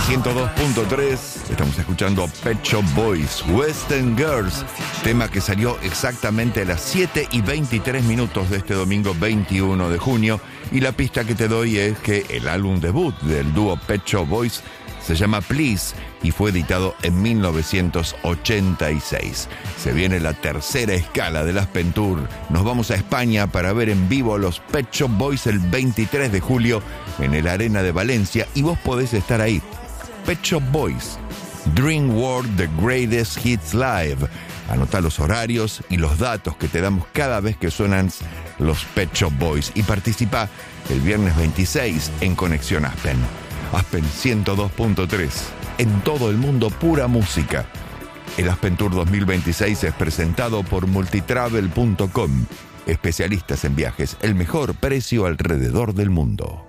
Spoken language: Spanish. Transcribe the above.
102.3, estamos escuchando Pet Shop Boys, Western Girls, tema que salió exactamente a las 7:23 de este domingo 21 de junio. Y la pista que te doy es que el álbum debut del dúo Pet Shop Boys se llama Please y fue editado en 1986. Se viene la tercera escala del Aspen Tour. Nos vamos a España para ver en vivo a los Pet Shop Boys el 23 de julio en el Arena de Valencia y vos podés estar ahí. Pet Shop Boys, Dream World The Greatest Hits Live. Anotá los horarios y los datos que te damos cada vez que suenan los Pet Shop Boys y participa el viernes 26 en Conexión Aspen. Aspen 102.3, en todo el mundo pura música. El Aspen Tour 2026 es presentado por multitravel.com, especialistas en viajes, el mejor precio alrededor del mundo.